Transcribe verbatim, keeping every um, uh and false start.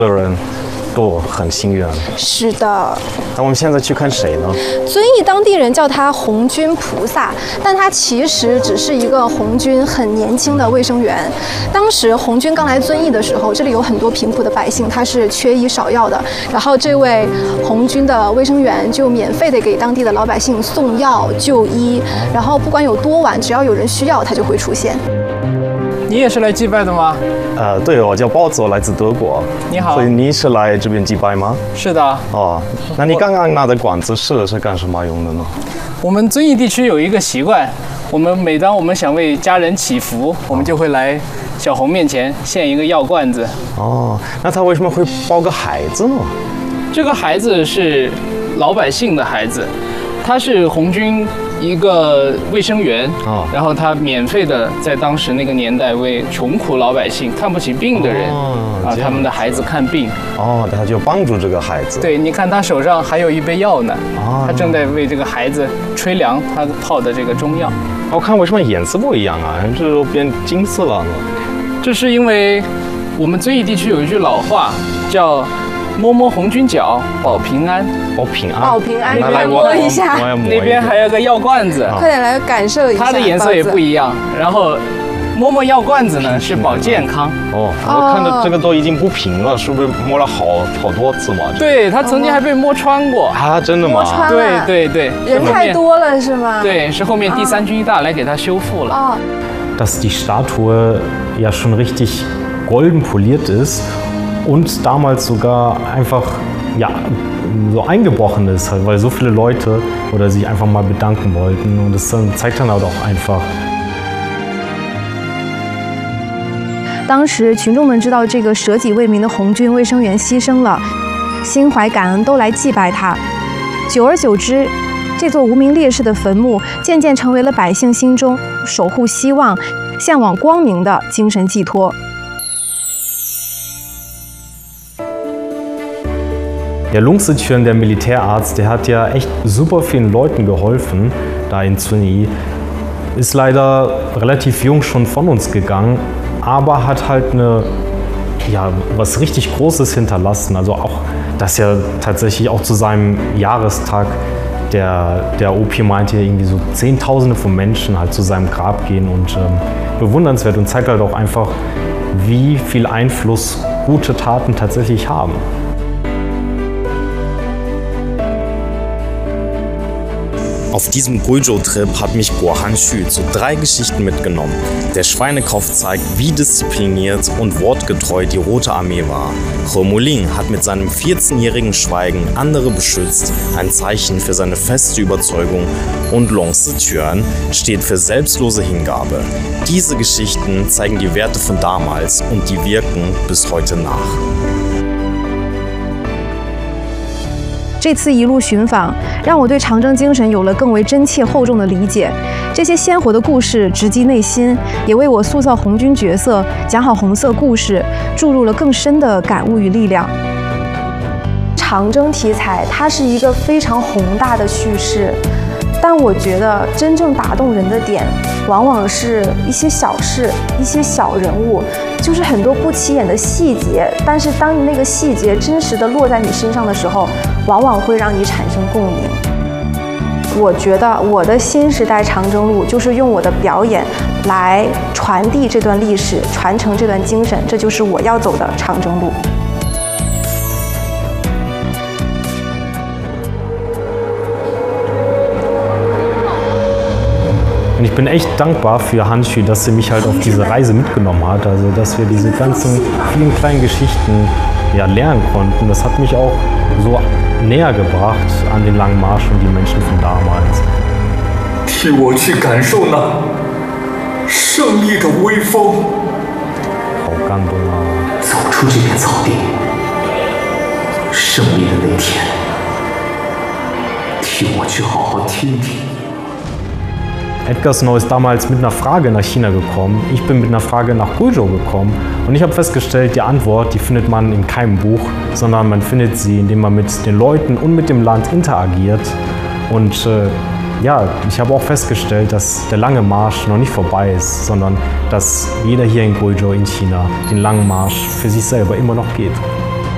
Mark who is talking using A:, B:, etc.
A: 的人都很幸运。
B: 是的。
A: 那我们现在去看谁呢？
B: 遵义当地人叫他红军菩萨，但他其实只是一个红军很年轻的卫生员。当时红军刚来遵义的时候，这里有很多贫苦的百姓，他是缺医少药的。然后这位红军的卫生员就免费的给当地的老百姓送药就医，然后不管有多晚，只要有人需要，他就会出现。
C: 你也是来祭拜的吗？
A: 呃，对，我叫包子，我来自德国。
C: 你好。
A: 所以你是来这边祭拜吗？
C: 是的。
A: 哦，那你刚刚拿的管子是是干什么用的呢？
C: 我们遵义地区有一个习惯，我们每当我们想为家人祈福，我们就会来小红面前献一个药罐子。
A: 哦，那他为什么会抱个孩子呢？
C: 这个孩子是老百姓的孩子，他是红军一个卫生员，哦，然后他免费的在当时那个年代为穷苦老百姓、看不起病的人，哦，啊，他们的孩子看病。
A: 哦，他就帮助这个孩子。
C: 对，你看他手上还有一杯药呢，哦，他正在为这个孩子吹凉他泡的这个中药。
A: 我看为什么颜色不一样啊？这都变金色了呢？
C: 这是因为我们遵义地区有一句老话叫摸摸红军脚，保平安。
A: 保平安，
B: 保平安，
A: 来
B: 摸一下。
C: 那边还有个药罐子，
B: 快点来感受一下。
C: 它的颜色也不一样。然后摸摸药罐子呢，是保健康。
A: 哦，我看到这个都已经不平了，是不是摸了好好多次嘛？
C: 对，它曾经还被摸穿过。
A: 啊，真的吗？
B: 摸穿了。
C: 对对对。
B: 人太多了是吗？
C: 对，是后面第三军医大来给它修复了。
B: 哦。
D: Dass die Statue ja schon richtig golden poliert ist und damals sogar einfach ja so eingebrochen ist, halt, weil so viele Leute oder sich einfach mal bedanken wollten und das dann, zeigt dann halt auch einfach.
B: 当时群众们知道这个舍己为民的红军卫生员牺牲了，心怀感恩，都来祭拜他。久而久之，这座无名烈士的坟墓渐渐成为了百姓心中守护希望、向往光明的精神寄托。
D: Der Lungsitschön, der Militärarzt, der hat ja echt super vielen Leuten geholfen, da in Zunyi. Ist leider relativ jung schon von uns gegangen, aber hat halt eine, ja, was richtig Großes hinterlassen. Also auch, dass er tatsächlich auch zu seinem Jahrestag, der, der O P meinte, irgendwie so Zehntausende von Menschen halt zu seinem Grab gehen und ähm, bewundernswert und zeigt halt auch einfach, wie viel Einfluss gute Taten tatsächlich haben.
E: Auf diesem Guizhou-Trip hat mich Guo Hanxu zu drei Geschichten mitgenommen. Der Schweinekauf zeigt, wie diszipliniert und wortgetreu die Rote Armee war. He Muling hat mit seinem vierzehnjährigen Schweigen andere beschützt, ein Zeichen für seine feste Überzeugung. Und Long Sichuan steht für selbstlose Hingabe. Diese Geschichten zeigen die Werte von damals und die wirken bis heute nach.
B: 这次一路寻访，让我对长征精神有了更为真切厚重的理解。这些鲜活的故事直击内心，也为我塑造红军角色、讲好红色故事注入了更深的感悟与力量。长征题材，它是一个非常宏大的叙事，但我觉得真正打动人的点，往往是一些小事、一些小人物。就是很多不起眼的细节，但是当你那个细节真实的落在你身上的时候，往往会让你产生共鸣。我觉得我的新时代长征路就是用我的表演来传递这段历史，传承这段精神，这就是我要走的长征路。
D: Und ich bin echt dankbar für Hanxu, dass sie mich halt auf diese Reise mitgenommen hat. Also, dass wir diese ganzen vielen kleinen Geschichten ja, lernen konnten. Das hat mich auch so näher gebracht an den Langen Marsch und die Menschen von damals.
F: 替我去感受那胜利的威风。
D: 好感动啊！
F: 走出这片草地，胜利的那天，替我去好好听听。
D: Edgar Snow ist damals mit einer Frage nach China gekommen, ich bin mit einer Frage nach Guizhou gekommen und ich habe festgestellt, die Antwort, die findet man in keinem Buch, sondern man findet sie, indem man mit den Leuten und mit dem Land interagiert. Und äh, ja, ich habe auch festgestellt, dass der lange Marsch noch nicht vorbei ist, sondern dass jeder hier in Guizhou in China den langen Marsch für sich selber immer noch geht.